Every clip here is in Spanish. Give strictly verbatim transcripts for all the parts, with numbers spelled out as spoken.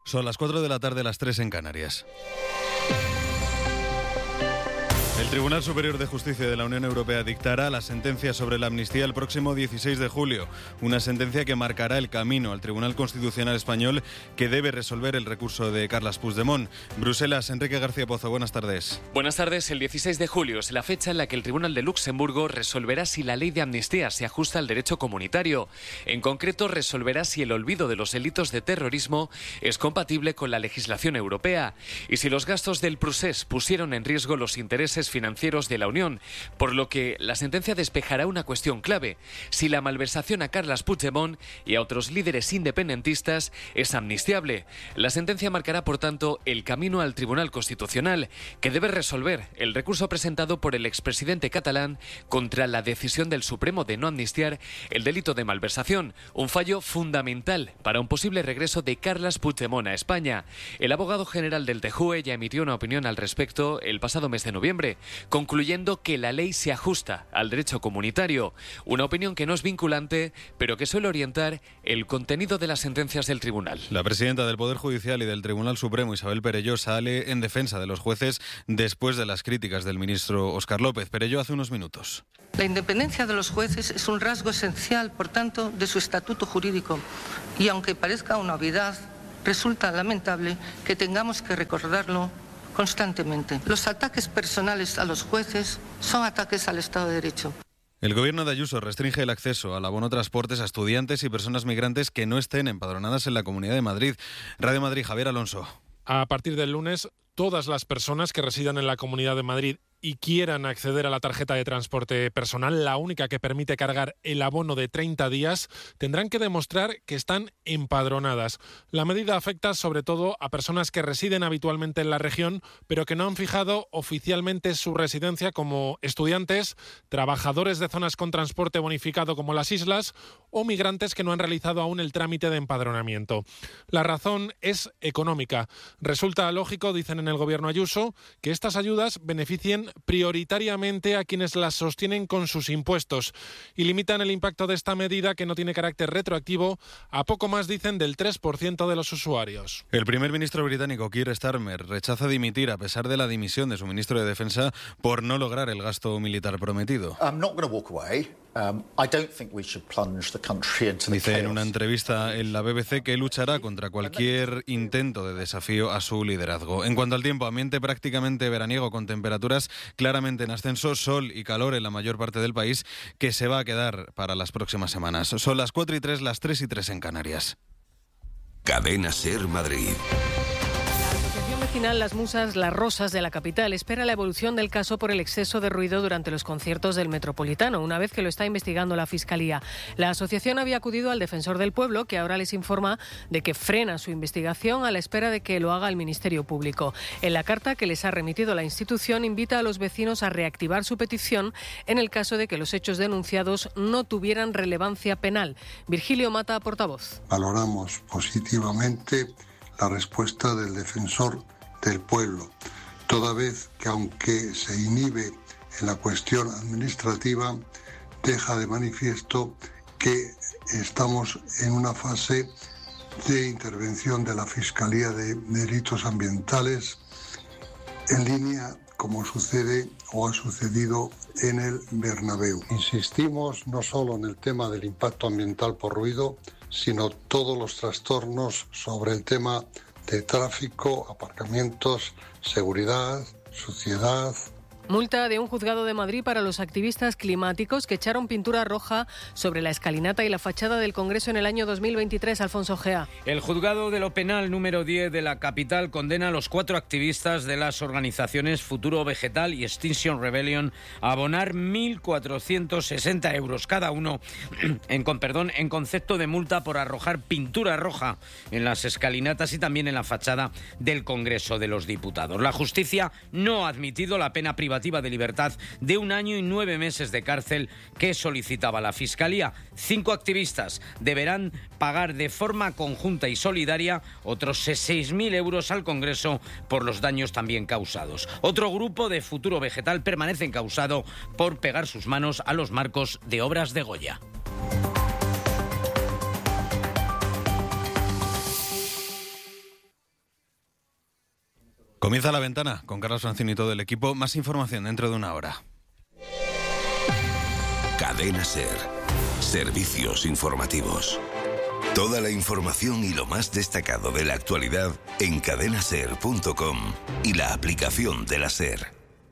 Son las cuatro de la tarde, las tres en Canarias. El Tribunal Superior de Justicia de la Unión Europea dictará la sentencia sobre la amnistía el próximo dieciséis de julio, una sentencia que marcará el camino al Tribunal Constitucional Español, que debe resolver el recurso de Carles Puigdemont. Bruselas, Enrique García Pozo, buenas tardes. Buenas tardes. El dieciséis de julio es la fecha en la que el Tribunal de Luxemburgo resolverá si la ley de amnistía se ajusta al derecho comunitario. En concreto, resolverá si el olvido de los delitos de terrorismo es compatible con la legislación europea y si los gastos del procés pusieron en riesgo los intereses financieros de la Unión, por lo que la sentencia despejará una cuestión clave: si la malversación a Carles Puigdemont y a otros líderes independentistas es amnistiable. La sentencia marcará, por tanto, el camino al Tribunal Constitucional, que debe resolver el recurso presentado por el expresidente catalán contra la decisión del Supremo de no amnistiar el delito de malversación, un fallo fundamental para un posible regreso de Carles Puigdemont a España. El abogado general del T J U E ya emitió una opinión al respecto el pasado mes de noviembre, concluyendo que la ley se ajusta al derecho comunitario, una opinión que no es vinculante, pero que suele orientar el contenido de las sentencias del tribunal. La presidenta del Poder Judicial y del Tribunal Supremo, Isabel Perelló, sale en defensa de los jueces después de las críticas del ministro Óscar López. Perelló hace unos minutos. La independencia de los jueces es un rasgo esencial, por tanto, de su estatuto jurídico, y aunque parezca una obviedad, resulta lamentable que tengamos que recordarlo constantemente. Los ataques personales a los jueces son ataques al Estado de Derecho. El gobierno de Ayuso restringe el acceso al abono transportes a estudiantes y personas migrantes que no estén empadronadas en la Comunidad de Madrid. Radio Madrid, Javier Alonso. A partir del lunes, todas las personas que residan en la Comunidad de Madrid y quieran acceder a la tarjeta de transporte personal, la única que permite cargar el abono de treinta días, tendrán que demostrar que están empadronadas. La medida afecta sobre todo a personas que residen habitualmente en la región, pero que no han fijado oficialmente su residencia, como estudiantes, trabajadores de zonas con transporte bonificado como las islas o migrantes que no han realizado aún el trámite de empadronamiento. La razón es económica. Resulta lógico, dicen en el gobierno Ayuso, que estas ayudas beneficien prioritariamente a quienes las sostienen con sus impuestos y limitan el impacto de esta medida, que no tiene carácter retroactivo, a poco más, dicen, del tres por ciento de los usuarios. El primer ministro británico Keir Starmer rechaza dimitir a pesar de la dimisión de su ministro de Defensa por no lograr el gasto militar prometido. I'm not going to walk away. Um, I don't think we should plunge the country into the Dice chaos. en una entrevista en la B B C que luchará contra cualquier intento de desafío a su liderazgo. En cuanto al tiempo, ambiente prácticamente veraniego con temperaturas claramente en ascenso, sol y calor en la mayor parte del país, que se va a quedar para las próximas semanas. Son las cuatro y tres, las tres y tres en Canarias. Cadena Ser Madrid. Las Musas, Las Rosas de la capital espera la evolución del caso por el exceso de ruido durante los conciertos del Metropolitano, una vez que lo está investigando la Fiscalía. La asociación había acudido al Defensor del Pueblo, que ahora les informa de que frena su investigación a la espera de que lo haga el Ministerio Público. En la carta que les ha remitido la institución, invita a los vecinos a reactivar su petición en el caso de que los hechos denunciados no tuvieran relevancia penal. Virgilio Mata, portavoz. Valoramos positivamente la respuesta del Defensor del Pueblo, toda vez que, aunque se inhibe en la cuestión administrativa, deja de manifiesto que estamos en una fase de intervención de la Fiscalía de Delitos Ambientales, en línea como sucede o ha sucedido en el Bernabéu. Insistimos no solo en el tema del impacto ambiental por ruido, sino todos los trastornos sobre el tema de tráfico, aparcamientos, seguridad, suciedad. Multa de un juzgado de Madrid para los activistas climáticos que echaron pintura roja sobre la escalinata y la fachada del Congreso en el año dos mil veintitrés. Alfonso Gea. El juzgado de lo penal número diez de la capital condena a los cuatro activistas de las organizaciones Futuro Vegetal y Extinction Rebellion a abonar mil cuatrocientos sesenta euros cada uno en, con, perdón, en concepto de multa por arrojar pintura roja en las escalinatas y también en la fachada del Congreso de los Diputados. La justicia no ha admitido la pena privativa de libertad de un año y nueve meses de cárcel que solicitaba la Fiscalía. Cinco activistas deberán pagar de forma conjunta y solidaria otros seis mil euros al Congreso por los daños también causados. Otro grupo de Futuro Vegetal permanece encausado por pegar sus manos a los marcos de obras de Goya. Comienza La Ventana con Carlos Francini y todo el equipo. Más información dentro de una hora. Cadena SER. Servicios informativos. Toda la información y lo más destacado de la actualidad en cadena ser punto com y la aplicación de la SER.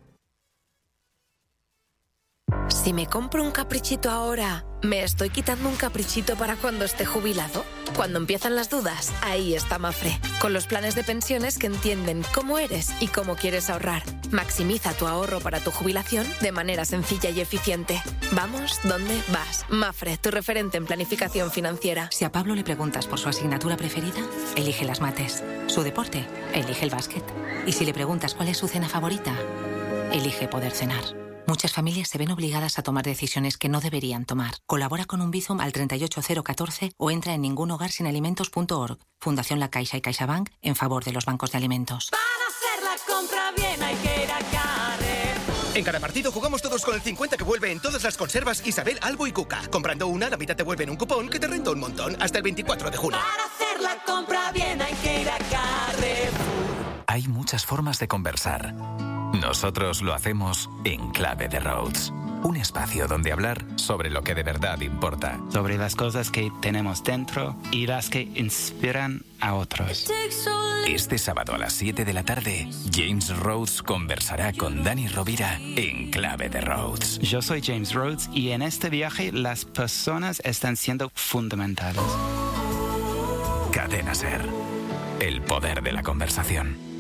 Si me compro un caprichito ahora, ¿me estoy quitando un caprichito para cuando esté jubilado? Cuando empiezan las dudas, ahí está Mafre, con los planes de pensiones que entienden cómo eres y cómo quieres ahorrar. Maximiza tu ahorro para tu jubilación de manera sencilla y eficiente. Vamos, ¿dónde vas? Mafre, tu referente en planificación financiera. Si a Pablo le preguntas por su asignatura preferida, elige las mates. Su deporte, elige el básquet. Y si le preguntas cuál es su cena favorita, elige poder cenar. Muchas familias se ven obligadas a tomar decisiones que no deberían tomar. Colabora con un Bizum al treinta y ocho cero catorce o entra en ningunhogarsinalimentos punto org. Fundación La Caixa y CaixaBank en favor de los bancos de alimentos. Para hacer la compra bien hay que ir a Carrefour. En cada partido jugamos todos con el cincuenta que vuelve en todas las conservas Isabel, Albo y Cuca. Comprando una, la mitad te vuelve en un cupón que te renta un montón hasta el veinticuatro de junio. Para hacer la compra bien hay que ir a Carrefour. Hay muchas formas de conversar. Nosotros lo hacemos en Clave de Rhodes, un espacio donde hablar sobre lo que de verdad importa. Sobre las cosas que tenemos dentro y las que inspiran a otros. Este sábado a las siete de la tarde, James Rhodes conversará con Dani Rovira en Clave de Rhodes. Yo soy James Rhodes y en este viaje las personas están siendo fundamentales. Cadena SER, el poder de la conversación.